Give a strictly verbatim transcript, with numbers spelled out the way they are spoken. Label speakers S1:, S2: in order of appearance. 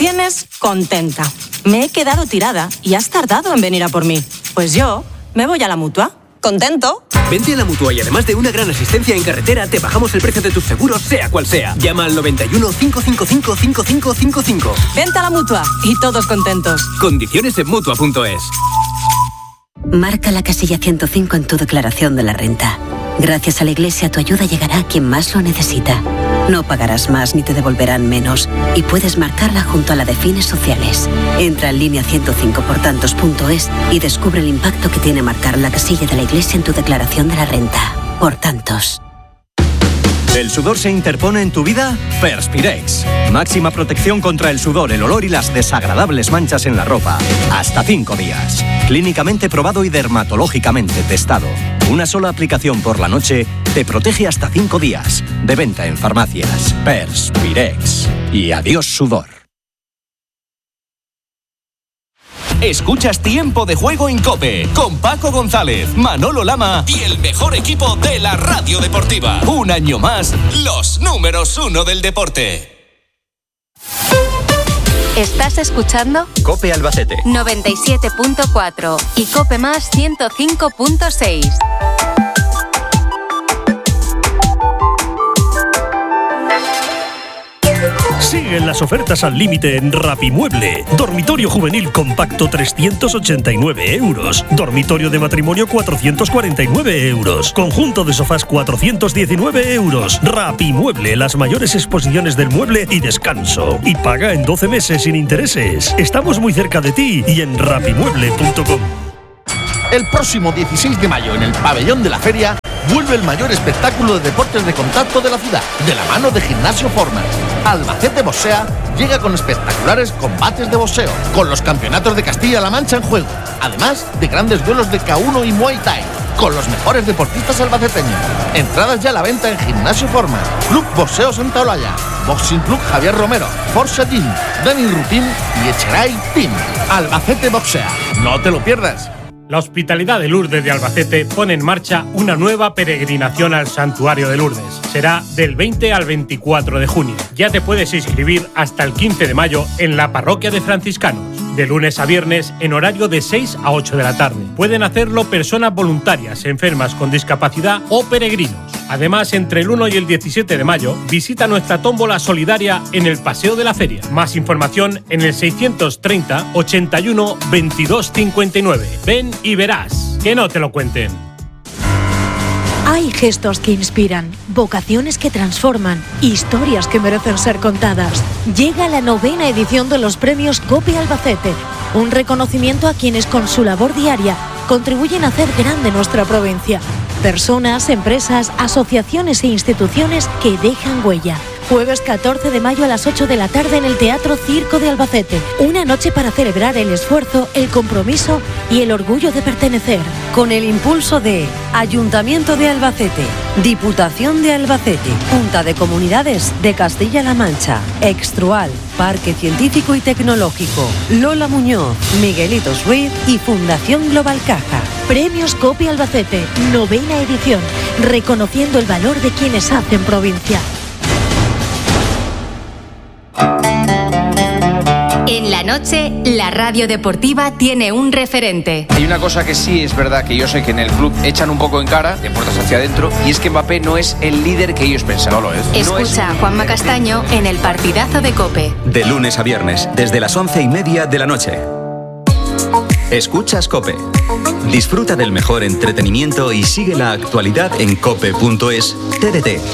S1: Tienes contenta. Me he quedado tirada y has tardado en venir a por mí. Pues yo me voy a la Mutua. ¿Contento?
S2: Vente a la Mutua y además de una gran asistencia en carretera, te bajamos el precio de tus seguros, sea cual sea. Llama al noventa y uno, cinco cinco cinco, cinco cinco cinco cinco.
S1: Vente a la Mutua y todos contentos.
S2: Condiciones en Mutua punto es.
S3: Marca la casilla ciento cinco en tu declaración de la renta. Gracias a la Iglesia, tu ayuda llegará a quien más lo necesita. No pagarás más ni te devolverán menos. Y puedes marcarla junto a la de fines sociales. Entra en línea ciento cinco por tantos punto es y descubre el impacto que tiene marcar la casilla de la Iglesia en tu declaración de la renta. Por tantos.
S4: ¿El sudor se interpone en tu vida? Perspirex. Máxima protección contra el sudor, el olor y las desagradables manchas en la ropa. Hasta cinco días. Clínicamente probado y dermatológicamente testado. Una sola aplicación por la noche te protege hasta cinco días. De venta en farmacias. Perspirex. Y adiós sudor.
S5: Escuchas Tiempo de Juego en COPE con Paco González, Manolo Lama y el mejor equipo de la radio deportiva. Un año más, los números uno del deporte.
S6: ¿Estás escuchando?
S4: COPE Albacete
S6: noventa y siete punto cuatro y COPE Más ciento cinco punto seis.
S7: Siguen las ofertas al límite en Rapimueble. Dormitorio juvenil compacto trescientos ochenta y nueve euros. Dormitorio de matrimonio cuatrocientos cuarenta y nueve euros. Conjunto de sofás cuatrocientos diecinueve euros. Rapimueble, las mayores exposiciones del mueble y descanso. Y paga en doce meses sin intereses. Estamos muy cerca de ti y en rapimueble punto com.
S8: El próximo dieciséis de mayo en el pabellón de la feria vuelve el mayor espectáculo de deportes de contacto de la ciudad, de la mano de Gimnasio Formas. Albacete Boxea llega con espectaculares combates de boxeo, con los campeonatos de Castilla-La Mancha en juego, además de grandes duelos de K uno y Muay Thai, con los mejores deportistas albaceteños. Entradas ya a la venta en Gimnasio Formas, Club Boxeo Santa Olalla, Boxing Club Javier Romero, Forza Gym, Dani Rutin y Echeray Team. Albacete Boxea, no te lo pierdas.
S9: La Hospitalidad de Lourdes de Albacete pone en marcha una nueva peregrinación al Santuario de Lourdes. Será del veinte al veinticuatro de junio. Ya te puedes inscribir hasta el quince de mayo en la Parroquia de Franciscanos. De lunes a viernes en horario de seis a ocho de la tarde. Pueden hacerlo personas voluntarias, enfermas con discapacidad o peregrinos. Además, entre el uno y el diecisiete de mayo, visita nuestra tómbola solidaria en el Paseo de la Feria. Más información en el seiscientos treinta, ochenta y uno, veintidós cincuenta y nueve. Ven y verás, que no te lo cuenten.
S10: Hay gestos que inspiran, vocaciones que transforman, historias que merecen ser contadas. Llega la novena edición de los premios COPE Albacete, un reconocimiento a quienes con su labor diaria contribuyen a hacer grande nuestra provincia. Personas, empresas, asociaciones e instituciones que dejan huella. Jueves catorce de mayo a las ocho de la tarde en el Teatro Circo de Albacete. Una noche para celebrar el esfuerzo, el compromiso y el orgullo de pertenecer.
S11: Con el impulso de Ayuntamiento de Albacete, Diputación de Albacete, Junta de Comunidades de Castilla-La Mancha, Extrual, Parque Científico y Tecnológico, Lola Muñoz, Miguelito Ruiz y Fundación Global Caja.
S10: Premios COPE Albacete, novena edición, reconociendo el valor de quienes hacen provincia.
S6: En la noche, la radio deportiva tiene un referente.
S12: Hay una cosa que sí es verdad que yo sé que en el club echan un poco en cara, de puertas hacia adentro, y es que Mbappé no es el líder que ellos pensaban. No lo es.
S6: Escucha no es a Juanma Castaño en el partidazo de COPE.
S13: De lunes a viernes, desde las once y media de la noche. Escuchas COPE. Disfruta del mejor entretenimiento y sigue la actualidad en cope punto es. T D T.